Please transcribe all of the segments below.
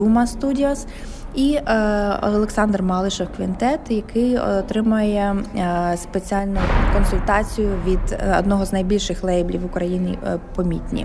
Ума Studios, і Олександр Малишев Квінтет, який отримає спеціальну консультацію від одного з найбільших лейблів в Україні «Помітні».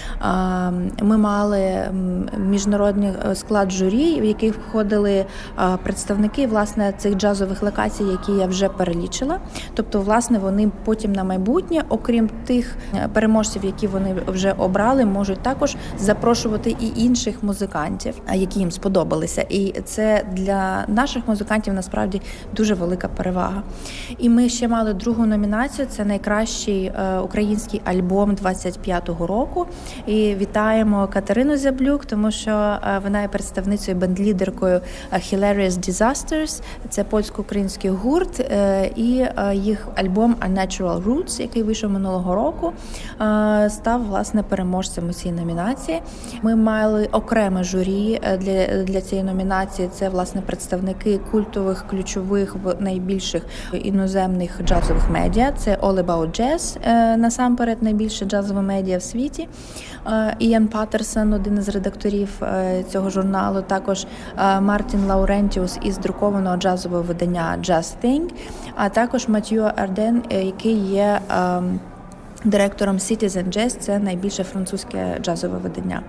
Ми мали міжнародний склад журі, в який входили представники, власне, цих джазових локацій, які я вже перелічила. Тобто, власне, вони потім на майбутнє, окрім тих переможців, які вони вже обрали, можуть також запрошувати і інших музикантів, які їм сподобалися. І це для наших музикантів, насправді, дуже велика перевага. І ми ще мали другу номінацію – це найкращий український альбом 25-го року. І вітаємо Катерину Зяблюк, тому що вона є представницею, бенд-лідеркою Hilarious Disasters. Це польсько-український гурт, і їх альбом A Natural Roots, який вийшов минулого року, став, власне, переможцем у цій номінації. Ми мали окреме журі для цієї номінації. Це, власне, представники культових, ключових, найбільших іноземних джазових медіа. Це All About Jazz, насамперед, найбільше джазове медіа в світі. Іан Паттерсон, один із редакторів цього журналу, також Мартін Лаурентіус із друкованого джазового видання Jazz Thing, а також Матью Арден, який є директором Citizen Jazz, це найбільше французьке джазове видання.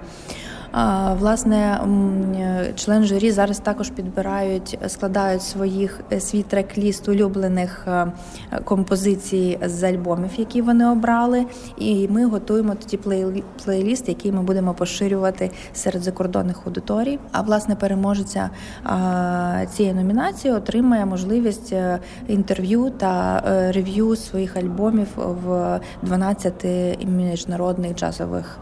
Власне, члени журі зараз також складають свій трек-ліст улюблених композицій з альбомів, які вони обрали, і ми готуємо тоді плейліст, який ми будемо поширювати серед закордонних аудиторій. А, власне, переможеця цієї номінації отримає можливість інтерв'ю та рев'ю своїх альбомів в 12 міжнародних джазових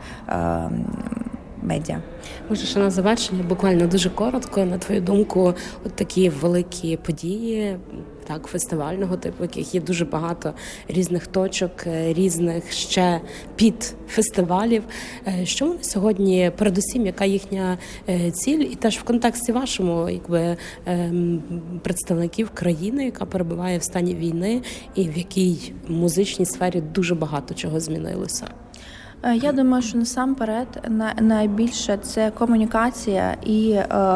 медіа. Може, ще на завершення, буквально дуже коротко, на твою думку, от такі великі події, так, фестивального типу, яких є дуже багато різних точок, різних ще підфестивалів. Що вони сьогодні, передусім, яка їхня ціль? І теж в контексті вашому, якби, представників країни, яка перебуває в стані війни і в якій музичній сфері дуже багато чого змінилося? Я думаю, що насамперед найбільше це комунікація і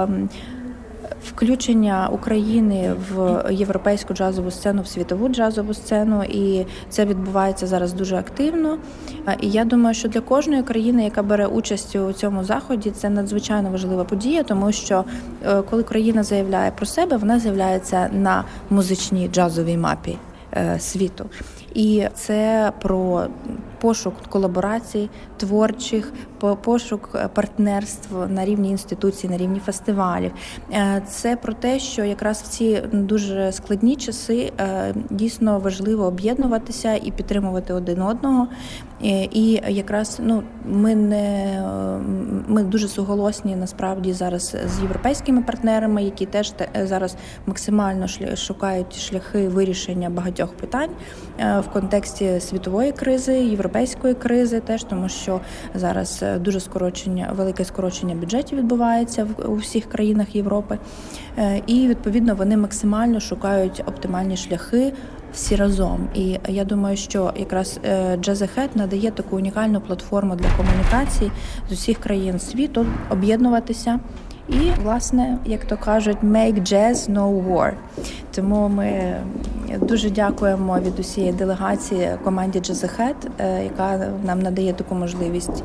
включення України в європейську джазову сцену, в світову джазову сцену, і це відбувається зараз дуже активно. І я думаю, що для кожної країни, яка бере участь у цьому заході, це надзвичайно важлива подія, тому що коли країна заявляє про себе, вона з'являється на музичній джазовій мапі світу. І це про пошук колаборацій творчих, пошук партнерств на рівні інституцій, на рівні фестивалів. Це про те, що якраз в ці дуже складні часи дійсно важливо об'єднуватися і підтримувати один одного. І якраз ми дуже суголосні насправді зараз з європейськими партнерами, які теж зараз максимально шукають шляхи вирішення багатьох питань в контексті світової кризи, європейської кризи теж, тому що зараз дуже велике скорочення бюджетів відбувається у всіх країнах Європи. І, відповідно, вони максимально шукають оптимальні шляхи всі разом. І я думаю, що якраз Jazz Ahead надає таку унікальну платформу для комунікацій з усіх країн світу, об'єднуватися і, власне, як то кажуть, make jazz no war. Тому ми дуже дякуємо від усієї делегації команді Jazz Ahead, яка нам надає таку можливість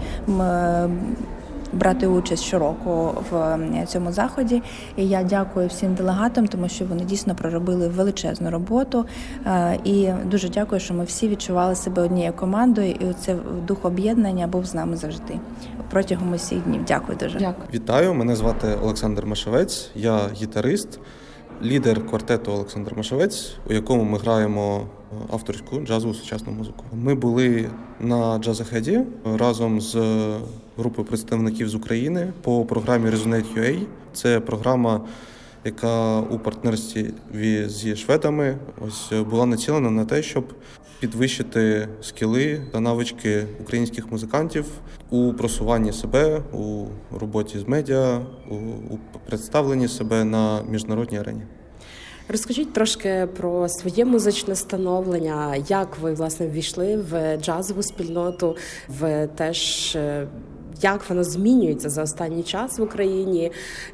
брати участь щороку в цьому заході. І я дякую всім делегатам, тому що вони дійсно проробили величезну роботу. І дуже дякую, що ми всі відчували себе однією командою, і цей дух об'єднання був з нами завжди протягом усіх днів. Дякую дуже. Дякую. Вітаю, мене звати Олександр Машевець, я гітарист, лідер квартету Олександр Машевець, у якому ми граємо авторську джазову сучасну музику. Ми були на Jazz Ahead разом з групою представників з України по програмі Resonate.ua. Це програма, яка у партнерстві зі шведами була націлена на те, щоб підвищити скіли та навички українських музикантів у просуванні себе, у роботі з медіа, у представленні себе на міжнародній арені. Розкажіть трошки про своє музичне становлення, як ви, власне, ввійшли в джазову спільноту, в теж як воно змінюється за останній час в Україні,